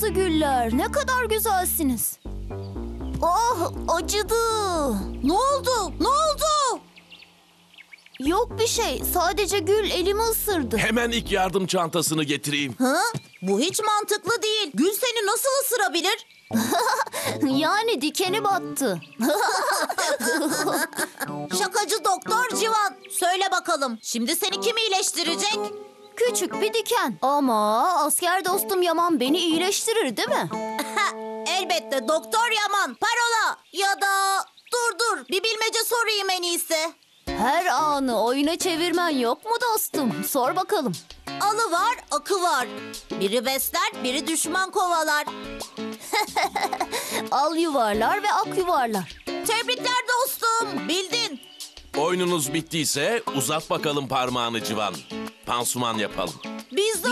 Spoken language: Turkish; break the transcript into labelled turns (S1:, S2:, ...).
S1: kırmızı güller, ne kadar güzelsiniz. Ah, acıdı.
S2: Ne oldu? Ne oldu?
S1: Yok bir şey, sadece gül elimi ısırdı.
S3: Hemen ilk yardım çantasını getireyim.
S2: Ha? Bu hiç mantıklı değil. Gül seni nasıl ısırabilir?
S1: Yani dikeni battı.
S2: Şakacı doktor Civan. Söyle bakalım. Şimdi seni kim iyileştirecek?
S1: Küçük bir diken. Ama asker dostum Yaman beni iyileştirir değil mi?
S2: Elbette Doktor Yaman. Parola. Ya da dur bir bilmece sorayım en iyisi.
S1: Her anı oyuna çevirmen yok mu dostum? Sor bakalım.
S2: Alı var, akı var. Biri besler, biri düşman kovalar.
S1: Al yuvarlar ve ak yuvarlar.
S2: Tebrikler dostum. Bildin.
S3: Oyununuz bittiyse uzat bakalım parmağını Civan. Pansuman yapalım.
S2: Biz de